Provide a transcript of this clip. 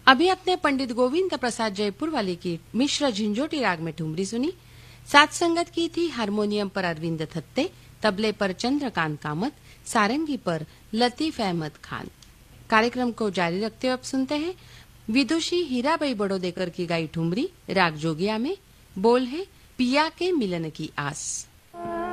अभी अपने पंडित गोविंद प्रसाद जयपुर वाले की मिश्र झिंझोटी राग में ठुमरी सुनी। साथ संगत की थी हारमोनियम पर अरविंद थत्ते, तबले पर चंद्रकांत कामत, सारंगी पर लतीफ अहमद खान। कार्यक्रम को जारी रखते हुए अब सुनते हैं विदुषी हीराबाई बड़ोदेकर की गाई ठुमरी राग जोगिया में। बोल है पिया के मिलन की आस।